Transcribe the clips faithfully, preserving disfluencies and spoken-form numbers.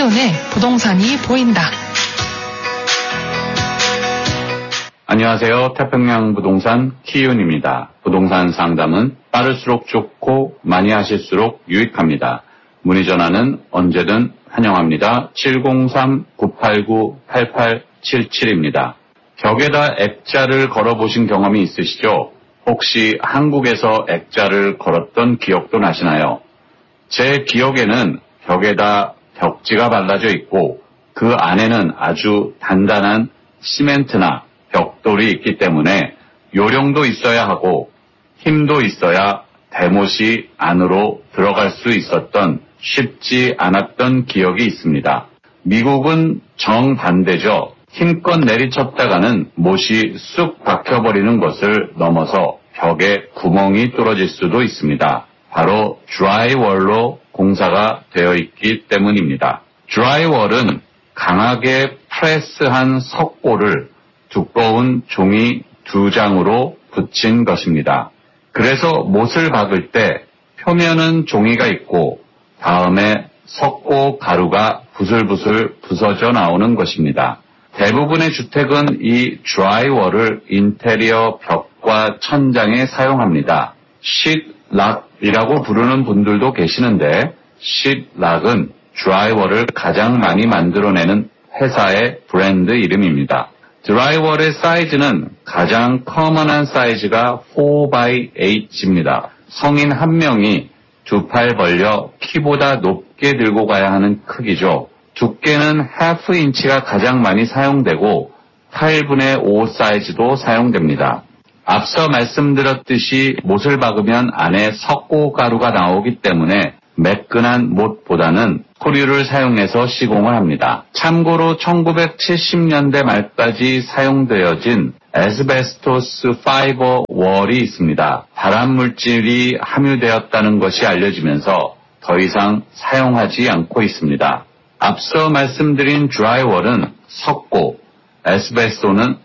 키운의 부동산이 보인다. 안녕하세요. 태평양 부동산 키운입니다. 부동산 상담은 빠를수록 좋고 많이 하실수록 유익합니다. 문의 전화는 언제든 환영합니다. 칠공삼 구팔구 팔팔칠칠입니다. 벽에다 액자를 걸어보신 경험이 있으시죠? 혹시 한국에서 액자를 걸었던 기억도 나시나요? 제 기억에는 벽에다 벽지가 발라져 있고 그 안에는 아주 단단한 시멘트나 벽돌이 있기 때문에 요령도 있어야 하고 힘도 있어야 대못이 안으로 들어갈 수 있었던 쉽지 않았던 기억이 있습니다. 미국은 정반대죠. 힘껏 내리쳤다가는 못이 쑥 박혀버리는 것을 넘어서 벽에 구멍이 뚫어질 수도 있습니다. 바로 드라이월로 공사가 되어 있기 때문입니다. 드라이월은 강하게 프레스한 석고를 두꺼운 종이 두 장으로 붙인 것입니다. 그래서 못을 박을 때 표면은 종이가 있고 다음에 석고 가루가 부슬부슬 부서져 나오는 것입니다. 대부분의 주택은 이 드라이월을 인테리어 벽과 천장에 사용합니다. 시트락이라고 부르는 분들도 계시는데 시트락은 드라이월을 가장 많이 만들어내는 회사의 브랜드 이름입니다. 드라이월의 사이즈는 가장 커먼한 사이즈가 사 바이 팔입니다. 성인 한 명이 두 팔 벌려 키보다 높게 들고 가야 하는 크기죠. 두께는 하프 인치가 가장 많이 사용되고 팔분의 오 사이즈도 사용됩니다. 앞서 말씀드렸듯이 못을 박으면 안에 석고 가루가 나오기 때문에 매끈한 못보다는 스크류를 사용해서 시공을 합니다. 참고로 천구백칠십 년대 말까지 사용되어진 에스베스토스 파이버 월이 있습니다. 발암물질이 함유되었다는 것이 알려지면서 더 이상 사용하지 않고 있습니다. 앞서 말씀드린 드라이월은 석고, 에스베스토는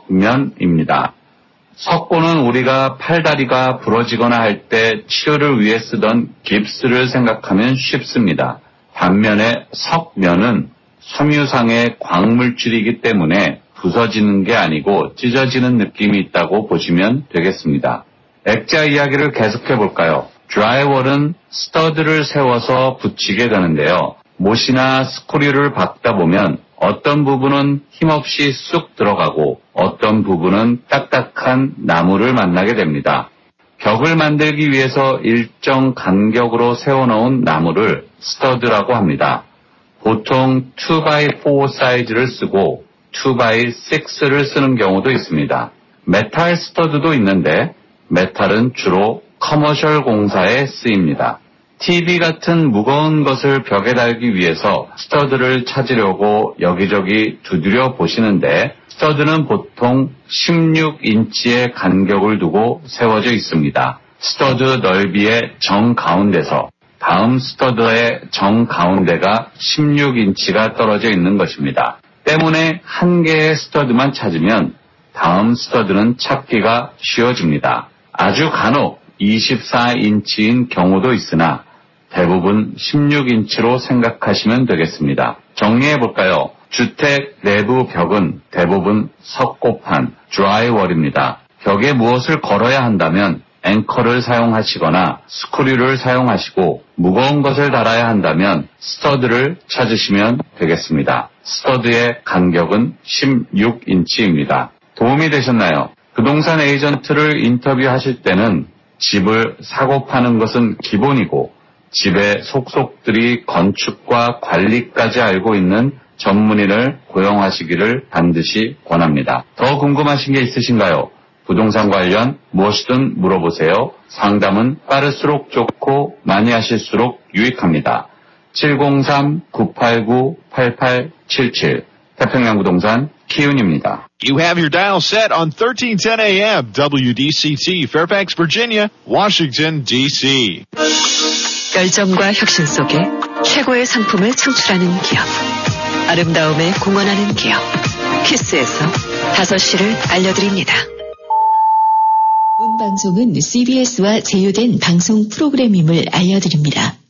석면입니다. 석고는 우리가 팔다리가 부러지거나 할 때 치료를 위해 쓰던 깁스를 생각하면 쉽습니다. 반면에 석면은 섬유상의 광물질이기 때문에 부서지는 게 아니고 찢어지는 느낌이 있다고 보시면 되겠습니다. 액자 이야기를 계속해 볼까요? 드라이월은 스터드를 세워서 붙이게 되는데요. 못이나 스크류를 박다 보면 어떤 부분은 힘없이 쑥 들어가고 어떤 부분은 딱딱한 나무를 만나게 됩니다. 벽을 만들기 위해서 일정 간격으로 세워놓은 나무를 스터드라고 합니다. 보통 투 바이 사 사이즈를 쓰고 투 바이 식스를 쓰는 경우도 있습니다. 메탈 스터드도 있는데 메탈은 주로 커머셜 공사에 쓰입니다. 티비 같은 무거운 것을 벽에 달기 위해서 스터드를 찾으려고 여기저기 두드려 보시는데 스터드는 보통 십육 인치의 간격을 두고 세워져 있습니다. 스터드 넓이의 정가운데서 다음 스터드의 정가운데가 십육 인치가 떨어져 있는 것입니다. 때문에 한 개의 스터드만 찾으면 다음 스터드는 찾기가 쉬워집니다. 아주 간혹 이십사 인치인 경우도 있으나 대부분 십육 인치로 생각하시면 되겠습니다. 정리해볼까요? 주택 내부 벽은 대부분 석고판, 드라이월입니다. 벽에 무엇을 걸어야 한다면 앵커를 사용하시거나 스크류를 사용하시고 무거운 것을 달아야 한다면 스터드를 찾으시면 되겠습니다. 스터드의 간격은 십육 인치입니다. 도움이 되셨나요? 부동산 에이전트를 인터뷰하실 때는 집을 사고 파는 것은 기본이고 집의 속속들이 건축과 관리까지 알고 있는 전문인을 고용하시기를 반드시 권합니다. 더 궁금하신 게 있으신가요? 부동산 관련 무엇이든 물어보세요. 상담은 빠를수록 좋고 많이 하실수록 유익합니다. 칠공삼 구팔구 팔팔칠칠 태평양 부동산 키운입니다. You have your dial set on thirteen ten A M W D C T Fairfax, Virginia, Washington, D C 열정과 혁신 속에 최고의 상품을 창출하는 기업. 아름다움에 공헌하는 기업. 키스에서 다섯 시를 알려드립니다. 본 방송은 씨비에스와 제휴된 방송 프로그램임을 알려드립니다.